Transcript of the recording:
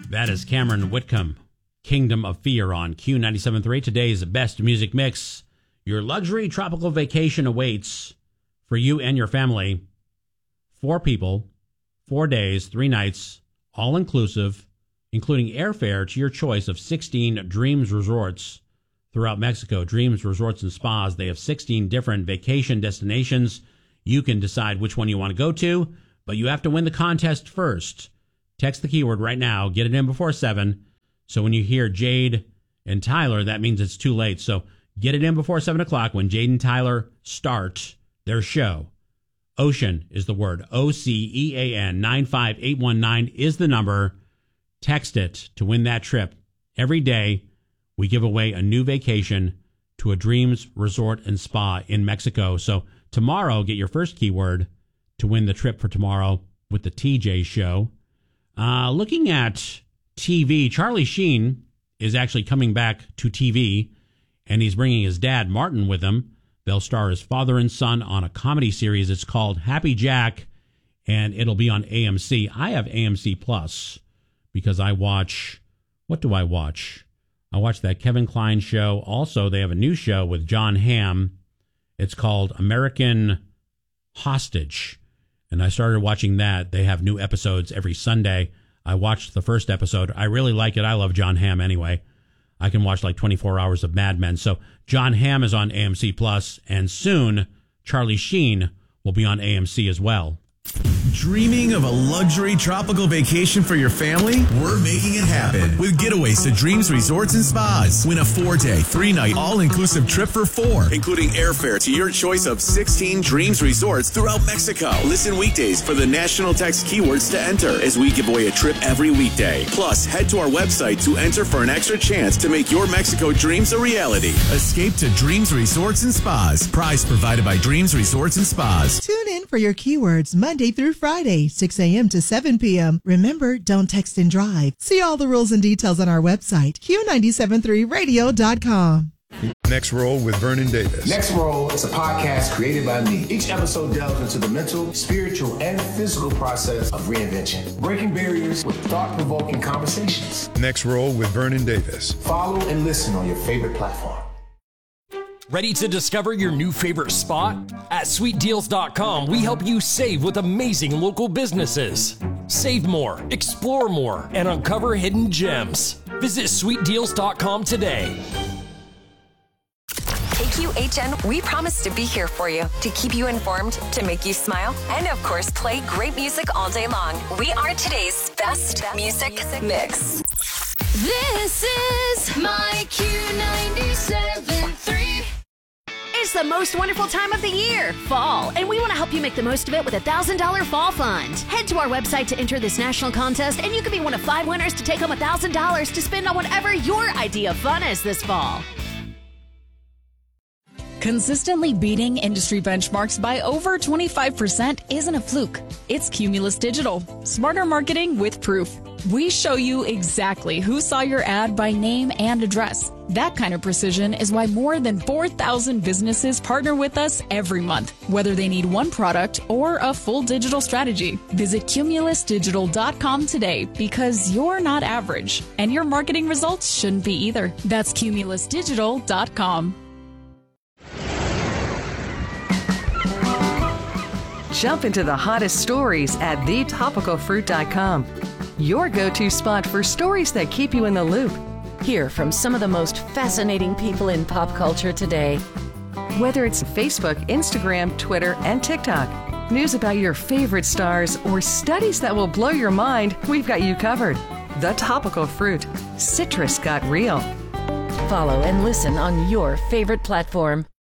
That is Cameron Whitcomb, Kingdom of Fear on Q97.3, today's best music mix. Your luxury tropical vacation awaits for you and your family. 4 people, 4 days, 3 nights, all inclusive, including airfare to your choice of 16 Dreams Resorts throughout Mexico. Dreams Resorts and Spas, they have 16 different vacation destinations. You can decide which one you want to go to, but you have to win the contest first. Text the keyword right now, get it in before 7. So when you hear Jade and Tyler, that means it's too late. So get it in before 7 o'clock when Jade and Tyler start their show. Ocean is the word. OCEAN. 95819 is the number. Text it to win that trip. Every day, we give away a new vacation to a Dreams Resort and Spa in Mexico. So tomorrow, get your first keyword to win the trip for tomorrow with the TJ Show. Looking at TV, Charlie Sheen is actually coming back to TV, and he's bringing his dad, Martin, with him. They'll star as father and son on a comedy series. It's called Happy Jack, and it'll be on AMC. I have AMC Plus because I watch, what do I watch? I watch that Kevin Kline show. Also, they have a new show with John Hamm. It's called American Hostage, and I started watching that. They have new episodes every Sunday. I watched the first episode. I really like it. I love John Hamm anyway. I can watch like 24 hours of Mad Men. So John Hamm is on AMC Plus, and soon Charlie Sheen will be on AMC as well. Dreaming of a luxury tropical vacation for your family? We're making it happen with Getaways to Dreams Resorts and Spas. Win a 4-day, 3-night, all-inclusive trip for 4, including airfare to your choice of 16 Dreams Resorts throughout Mexico. Listen weekdays for the national text keywords to enter as we give away a trip every weekday. Plus, head to our website to enter for an extra chance to make your Mexico dreams a reality. Escape to Dreams Resorts and Spas. Prize provided by Dreams Resorts and Spas. Tune in for your keywords Monday through Friday, 6 a.m. to 7 p.m. Remember, don't text and drive. See all the rules and details on our website, Q973radio.com. Next Roll with Vernon Davis. Next Roll is a podcast created by me. Each episode delves into the mental, spiritual, and physical process of reinvention, breaking barriers with thought-provoking conversations. Next Roll with Vernon Davis. Follow and listen on your favorite platform. Ready to discover your new favorite spot? At sweetdeals.com, we help you save with amazing local businesses. Save more, explore more, and uncover hidden gems. Visit sweetdeals.com today. KQHN, we promise to be here for you, to keep you informed, to make you smile, and of course, play great music all day long. We are today's best music mix. This is my Q97.3. It's the most wonderful time of the year, fall, and we want to help you make the most of it with a $1,000 fall fund. Head to our website to enter this national contest, and you can be one of 5 winners to take home $1,000 to spend on whatever your idea of fun is this fall. Consistently beating industry benchmarks by over 25% isn't a fluke. It's Cumulus Digital. Smarter marketing with proof. We show you exactly who saw your ad by name and address. That kind of precision is why more than 4,000 businesses partner with us every month, whether they need one product or a full digital strategy. Visit cumulusdigital.com today because you're not average, and your marketing results shouldn't be either. That's cumulusdigital.com. Jump into the hottest stories at thetopicalfruit.com. Your go-to spot for stories that keep you in the loop. Hear from some of the most fascinating people in pop culture today. Whether it's Facebook, Instagram, Twitter, and TikTok, news about your favorite stars, or studies that will blow your mind, we've got you covered. The Topical Fruit. Citrus got real. Follow and listen on your favorite platform.